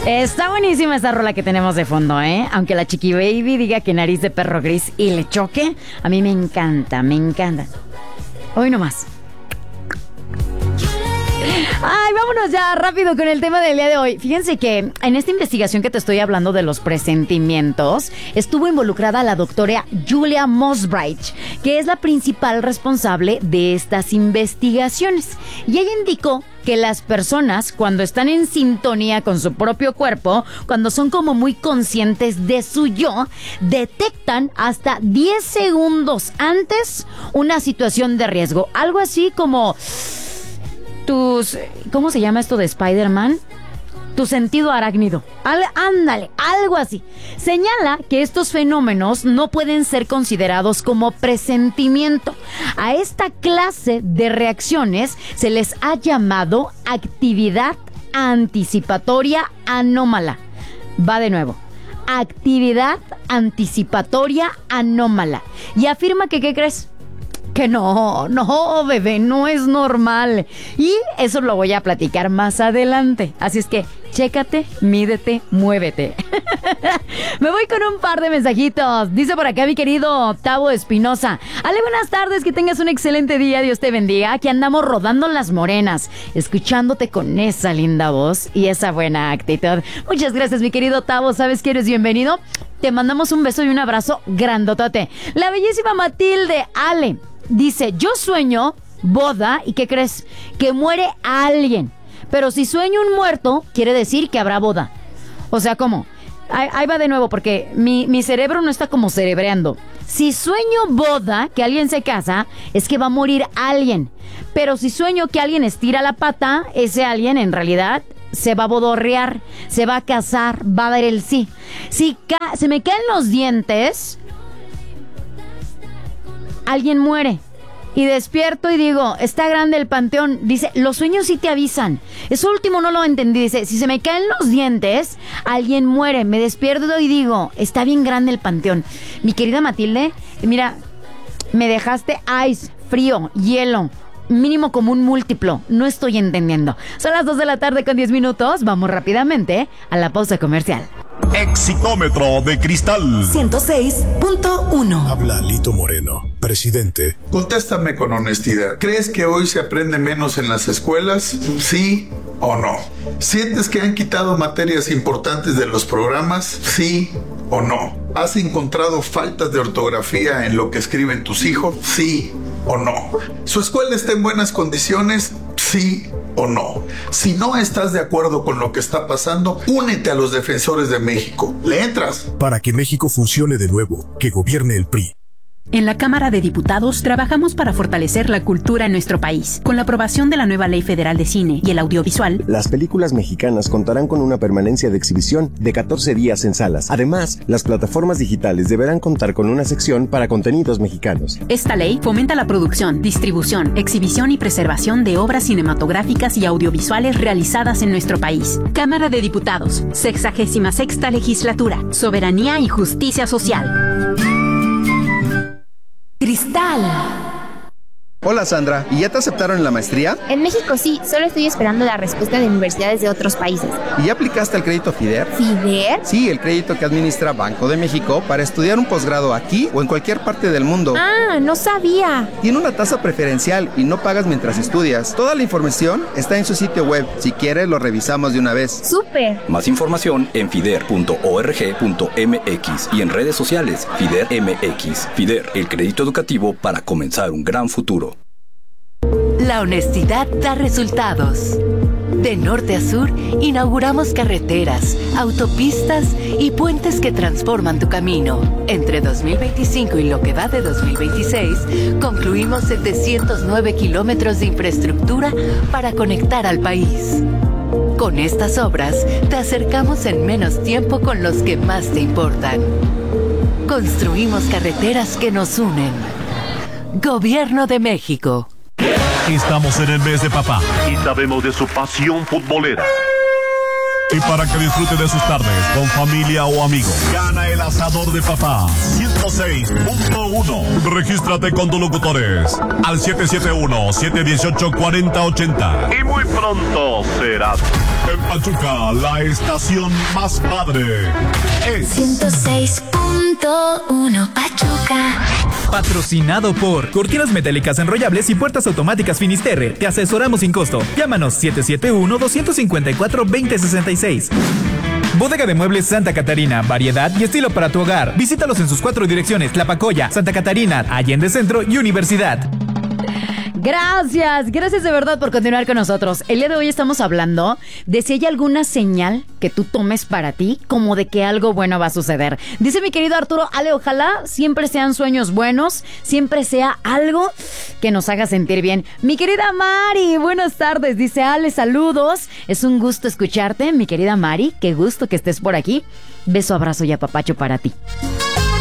Está buenísima esa rola que tenemos de fondo, ¿eh? Aunque la Chiqui Baby diga que nariz de perro gris y le choque, a mí me encanta, me encanta. Hoy nomás. Ay, vámonos ya rápido con el tema del día de hoy. Fíjense que en esta investigación que te estoy hablando de los presentimientos, estuvo involucrada la doctora Julia Mosbright, que es la principal responsable de estas investigaciones. Y ella indicó que las personas, cuando están en sintonía con su propio cuerpo, cuando son como muy conscientes de su yo, detectan hasta 10 segundos antes una situación de riesgo. Algo así como ¿cómo se llama esto de Spider-Man? Tu sentido arácnido. Ándale, algo así. Señala que estos fenómenos no pueden ser considerados como presentimiento. A esta clase de reacciones se les ha llamado actividad anticipatoria anómala. Va de nuevo. Actividad anticipatoria anómala. Y afirma que, ¿qué crees? Que no, bebé, no es normal. Y eso lo voy a platicar más adelante. Así es que, chécate, mídete, muévete. Me voy con un par de mensajitos. Dice por acá mi querido Tavo Espinosa. Ale, buenas tardes, que tengas un excelente día, Dios te bendiga. Aquí andamos rodando las morenas, escuchándote con esa linda voz y esa buena actitud. Muchas gracias, mi querido Tavo, sabes que eres bienvenido. Te mandamos un beso y un abrazo grandotote. La bellísima Matilde Ale dice, yo sueño boda y ¿qué crees? Que muere alguien. Pero si sueño un muerto, quiere decir que habrá boda. O sea, ¿cómo? Ahí va de nuevo porque mi cerebro no está como cerebreando. Si sueño boda, que alguien se casa, es que va a morir alguien. Pero si sueño que alguien estira la pata, ese alguien en realidad se va a bodorrear, se va a casar, va a dar el sí. Si se me caen los dientes, alguien muere. Y despierto y digo, está grande el panteón. Dice, los sueños sí te avisan. Eso último no lo entendí. Dice, si se me caen los dientes, alguien muere. Me despierto y digo, está bien grande el panteón. Mi querida Matilde, mira, me dejaste ice, frío, hielo. Mínimo común múltiplo. No estoy entendiendo. Son las 2 de la tarde con 10 minutos. Vamos rápidamente a la pausa comercial. Exitómetro de Cristal 106.1. Habla Lito Moreno, presidente. Contéstame con honestidad. ¿Crees que hoy se aprende menos en las escuelas? ¿Sí o no? ¿Sientes que han quitado materias importantes de los programas? ¿Sí o no? ¿Has encontrado faltas de ortografía en lo que escriben tus hijos? ¿Sí o no? ¿Su escuela está en buenas condiciones? ¿Sí o no? Si no estás de acuerdo con lo que está pasando, únete a los defensores de México. ¿Le entras? Para que México funcione de nuevo, que gobierne el PRI. En la Cámara de Diputados trabajamos para fortalecer la cultura en nuestro país. Con la aprobación de la nueva Ley Federal de Cine y el Audiovisual, las películas mexicanas contarán con una permanencia de exhibición de 14 días en salas. Además, las plataformas digitales deberán contar con una sección para contenidos mexicanos. Esta ley fomenta la producción, distribución, exhibición y preservación de obras cinematográficas y audiovisuales realizadas en nuestro país. Cámara de Diputados, 66ª Legislatura, Soberanía y Justicia Social. Cristal. Hola Sandra, ¿y ya te aceptaron en la maestría? En México sí, solo estoy esperando la respuesta de universidades de otros países. ¿Y ya aplicaste al crédito FIDER? ¿FIDER? Sí, el crédito que administra Banco de México para estudiar un posgrado aquí o en cualquier parte del mundo. Ah, no sabía. Tiene una tasa preferencial y no pagas mientras estudias. Toda la información está en su sitio web. Si quieres, lo revisamos de una vez. ¡Súper! Más información en fider.org.mx y en redes sociales FIDER MX. FIDER, el crédito educativo para comenzar un gran futuro. La honestidad da resultados. De norte a sur, inauguramos carreteras, autopistas y puentes que transforman tu camino. Entre 2025 y lo que va de 2026, concluimos 709 kilómetros de infraestructura para conectar al país. Con estas obras, te acercamos en menos tiempo con los que más te importan. Construimos carreteras que nos unen. Gobierno de México. Estamos en el mes de papá y sabemos de su pasión futbolera. Y para que disfrute de sus tardes con familia o amigos, gana el asador de papá 106.1. Regístrate con tus locutores al 771-718-4080. Y muy pronto serás. En Pachuca, la estación más padre es 106.1 Pachuca. Patrocinado por Cortinas Metálicas Enrollables y Puertas Automáticas Finisterre. Te asesoramos sin costo. Llámanos 771-254-2066. Bodega de Muebles Santa Catarina. Variedad y estilo para tu hogar. Visítalos en sus 4 direcciones: Tlapacoya, Santa Catarina, Allende Centro y Universidad. Gracias de verdad por continuar con nosotros. El día de hoy estamos hablando de si hay alguna señal que tú tomes para ti como de que algo bueno va a suceder. Dice mi querido Arturo: Ale, ojalá siempre sean sueños buenos, siempre sea algo que nos haga sentir bien. Mi querida Mari, buenas tardes. Dice: Ale, saludos. Es un gusto escucharte, mi querida Mari. Qué gusto que estés por aquí. Beso, abrazo y apapacho para ti.